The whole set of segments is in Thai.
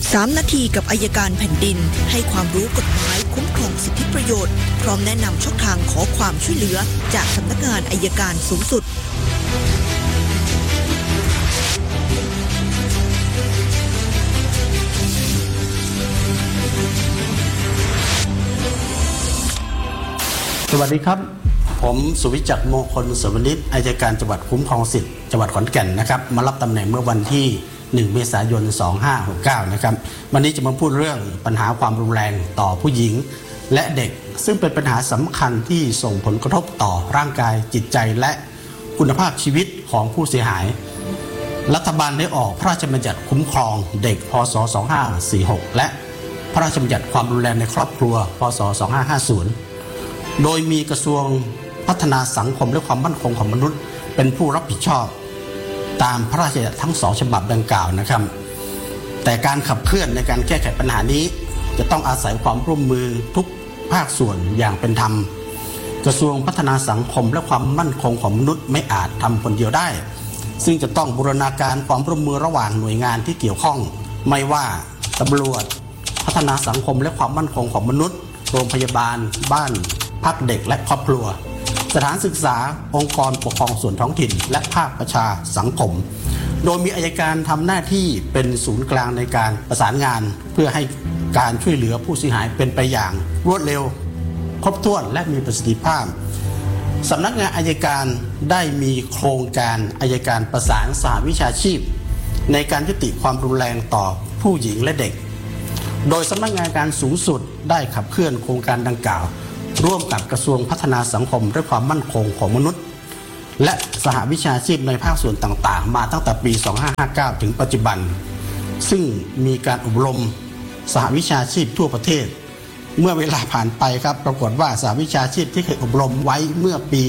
3 นาทีกับอัยการแผ่นดินให้ความรู้กฎหมายคุ้มครองสิทธิประโยชน์พร้อมแนะนำช่องทางขอความช่วยเหลือจากสำนักงานอัยการสูงสุดสวัสดีครับผมสุวิจักรมงคลสวนิชอัยการจังหวัดคุ้มครองสิทธิ์จังหวัดขอนแก่นนะครับมารับตำแหน่งเมื่อวันที่1 เมษายน 2569นะครับวันนี้จะมาพูดเรื่องปัญหาความรุนแรงต่อผู้หญิงและเด็กซึ่งเป็นปัญหาสำคัญที่ส่งผลกระทบต่อร่างกายจิตใจและคุณภาพชีวิตของผู้เสียหายรัฐบาลได้ออกพระราชบัญญัติคุ้มครองเด็กพ.ศ. 2546และพระราชบัญญัติความรุนแรงในครอบครัวพ.ศ. 2550โดยมีกระทรวงพัฒนาสังคมและความมั่นคงของมนุษย์เป็นผู้รับผิดชอบตามพระราชบัญญัติทั้ง2 ฉบับดังกล่าวนะครับแต่การขับเคลื่อนในการแก้ไขปัญหานี้จะต้องอาศัยความร่วมมือทุกภาคส่วนอย่างเป็นธรรมกระทรวงพัฒนาสังคมและความมั่นคงของมนุษย์ไม่อาจทำคนเดียวได้ซึ่งจะต้องบูรณาการความร่วมมือระหว่างหน่วยงานที่เกี่ยวข้องไม่ว่าตำรวจพัฒนาสังคมและความมั่นคงของมนุษย์โรงพยาบาลบ้านพักเด็กและครอบครัวสถานศึกษาองค์กรปกครองส่วนท้องถิ่นและภาคประชาสังคมโดยมีอัยการทำหน้าที่เป็นศูนย์กลางในการประสานงานเพื่อให้การช่วยเหลือผู้เสียหายเป็นไปอย่างรวดเร็วครบถ้วนและมีประสิทธิภาพสำนักงานอัยการได้มีโครงการอัยการประสานสหวิชาชีพในการยุติความรุนแรงต่อผู้หญิงและเด็กโดยสำนักงานการสูงสุดได้ขับเคลื่อนโครงการดังกล่าวร่วมกับกระทรวงพัฒนาสังคมและความมั่นคงของมนุษย์และสหวิชาชีพในภาคส่วนต่างๆมาตั้งแต่ปี 2559 ถึงปัจจุบันซึ่งมีการอบรมสหวิชาชีพทั่วประเทศเมื่อเวลาผ่านไปครับปรากฏว่าสหวิชาชีพที่เคยอบรมไว้เมื่อปี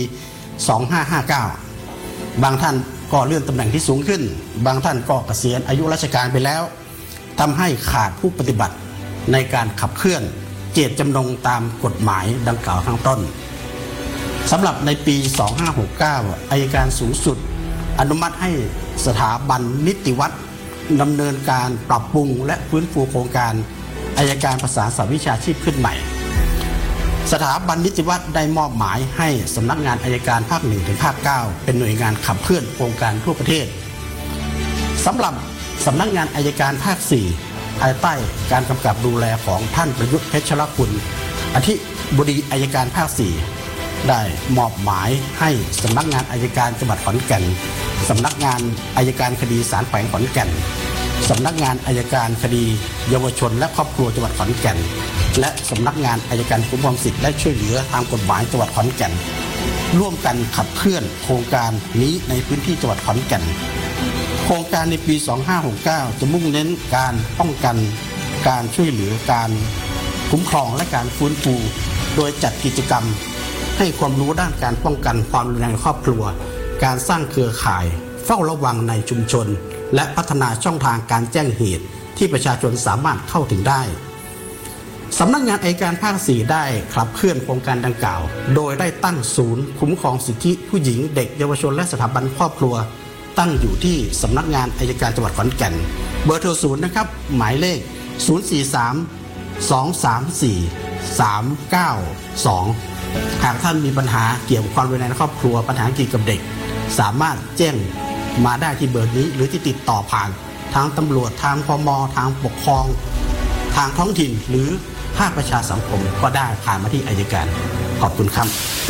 2559 บางท่านก็เลื่อนตำแหน่งที่สูงขึ้นบางท่านก็เกษียณอายุราชการไปแล้วทำให้ขาดผู้ปฏิบัติในการขับเคลื่อนเจตจำนงตามกฎหมายดังกล่าวข้างต้นสำหรับในปี 2569 อัยการสูงสุดอนุมัติให้สถาบันนิติวัฒน์ดำเนินการปรับปรุงและฟื้นฟูโครงการอัยการประสานสหวิชาชีพขึ้นใหม่สถาบันนิติวัฒน์ได้มอบหมายให้สำนักงานอัยการภาค 1 ถึงภาค 9 เป็นหน่วยงานขับเคลื่อนโครงการทั่วประเทศสำหรับสำนักงานอัยการภาค 4ภายใต้การกำกับดูแลของท่านประยุทธ์เพชรคุณอธิบดีอัยการภาค 4ได้มอบหมายให้สำนักงานอัยการจังหวัดขอนแก่นสำนักงานอัยการคดีศาลแขวงขอนแก่นสำนักงานอัยการคดีเยาวชนและครอบครัวจังหวัดขอนแก่นและสำนักงานอัยการคุ้มครองสิทธิและช่วยเหลือทางกฎหมายจังหวัดขอนแก่นร่วมกันขับเคลื่อนโครงการนี้ในพื้นที่จังหวัดขอนแก่นโครงการในปี 2569 จะมุ่งเน้นการป้องกันการช่วยเหลือการคุ้มครองและการฟื้นฟูโดยจัดกิจกรรมให้ความรู้ด้านการป้องกันความรุนแรงในครอบครัวการสร้างเครือข่ายเฝ้าระวังในชุมชนและพัฒนาช่องทางการแจ้งเหตุที่ประชาชนสามารถเข้าถึงได้สำนักงานอัยการภาค 4 ได้ขับเคลื่อนโครงการดังกล่าวโดยได้ตั้งศูนย์คุ้มครองสิทธิผู้หญิงเด็กเยาวชนและสถาบันครอบครัวตั้งอยู่ที่สำนักงานอัยการจังหวัดขอนแก่นเบอร์โทรศูนย์นะครับหมายเลข 043-234-392 หากท่านมีปัญหาเกี่ยวกับความรุนแรงในครอบครัวปัญหาเกี่ยวกับเด็กสามารถแจ้งมาได้ที่เบอร์นี้หรือที่ติดต่อผ่านทางตำรวจทางพม.ทางปกครองทางท้องถิ่นหรือภาคประชาสังคมก็ได้ผ่านมาที่อัยการขอบคุณครับ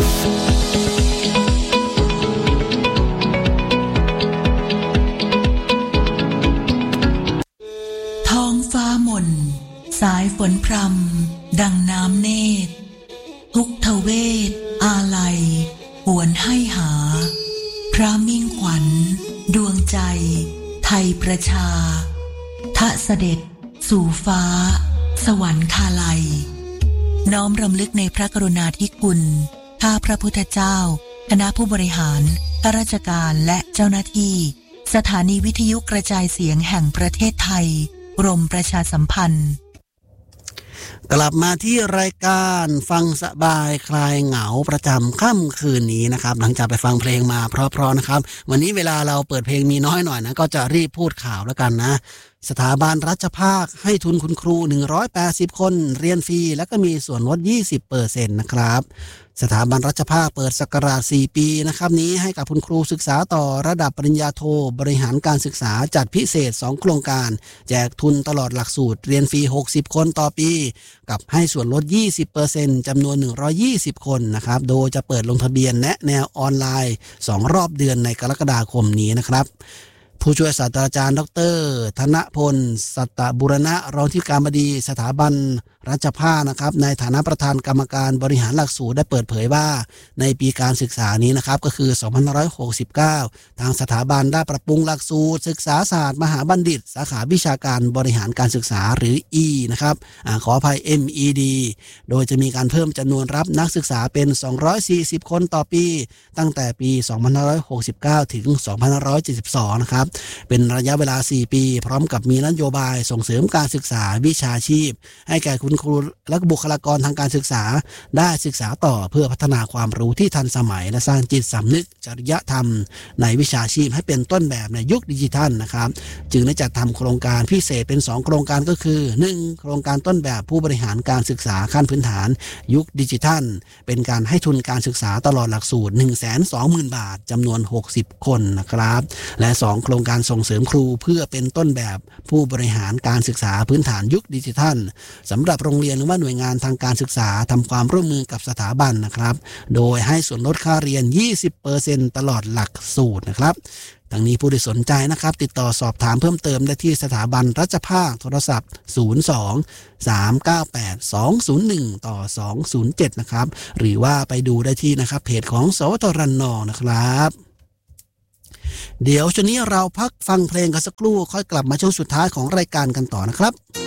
ท้องฟ้ามนสายฝนพรำดังน้ำเนตรทุกทเวทอาลัยหวนให้หาพระมิ่งขวัญดวงใจไทยประชาทะเสด็จสู่ฟ้าสวรรคาลัยน้อมรำลึกในพระกรุณาธิคุณข้าพระพุทธเจ้าคณะผู้บริหารข้าราชการและเจ้าหน้าที่สถานีวิทยุกระจายเสียงแห่งประเทศไทยกรมประชาสัมพันธ์กลับมาที่รายการฟังสบายคลายเหงาประจำค่ำคืนนี้นะครับหลังจากไปฟังเพลงมาเพราะๆนะครับวันนี้เวลาเราเปิดเพลงมีน้อยหน่อยนะก็จะรีบพูดข่าวแล้วกันนะสถาบันรัชภาคให้ทุนคุณครู180คนเรียนฟรีและก็มีส่วนลด 20% นะครับสถาบันรัชภาคเปิดศักราช4ปีนะครับนี้ให้กับคุณครูศึกษาต่อระดับปริญญาโทบริหารการศึกษาจัดพิเศษ2โครงการแจกทุนตลอดหลักสูตรเรียนฟรี60คนต่อปีกับให้ส่วนลด 20% จำนวน120คนนะครับโดยจะเปิดลงทะเบียนแนะแนวออนไลน์2รอบเดือนในกรกฎาคมนี้นะครับผู้ช่วยศาสตราจารย์ดร.ธนพลสัตบุรณะรองที่การบดีสถาบันรัชภานะครับในฐานะประธานกรรมการบริหารหลักสูตรได้เปิดเผยว่าในปีการศึกษานี้นะครับก็คือ2569ทางสถาบันได้ปรับปรุงหลักสูตรศึกษาศาสตร์มหาบัณฑิตสาขาวิชาการบริหารการศึกษาหรือ E นะครับขออภัย MED โดยจะมีการเพิ่มจำนวนรับนักศึกษาเป็น240คนต่อปีตั้งแต่ปี2569ถึง2572นะครับเป็นระยะเวลา4ปีพร้อมกับมีนโยบายส่งเสริมการศึกษาวิชาชีพให้แก่คุณครูและบุคลากรทางการศึกษาได้ศึกษาต่อเพื่อพัฒนาความรู้ที่ทันสมัยและสร้างจิตสำนึกจริยธรรมในวิชาชีพให้เป็นต้นแบบในยุคดิจิทัลนะครับจึงได้จัดทำโครงการพิเศษเป็น2โครงการก็คือ1โครงการต้นแบบผู้บริหารการศึกษาขั้นพื้นฐานยุคดิจิทัลเป็นการให้ทุนการศึกษาตลอดหลักสูตร 120,000 บาทจำนวน60คนนะครับและ2โครงการส่งเสริมครูเพื่อเป็นต้นแบบผู้บริหารการศึกษาพื้นฐานยุคดิจิทัลสำหรับโรงเรียนหรือว่าหน่วยงานทางการศึกษาทำความร่วมมือกับสถาบันนะครับโดยให้ส่วนลดค่าเรียน 20% ตลอดหลักสูตรนะครับทั้งนี้ผู้ที่สนใจนะครับติดต่อสอบถามเพิ่มเติมได้ที่สถาบันรัชภาคโทรศัพท์02-398-201-207นะครับหรือว่าไปดูได้ที่นะครับเพจของสวทรน.นะครับเดี๋ยวช่วงนี้เราพักฟังเพลงกันสักครู่ค่อยกลับมาช่วงสุดท้ายของรายการกันต่อนะครับ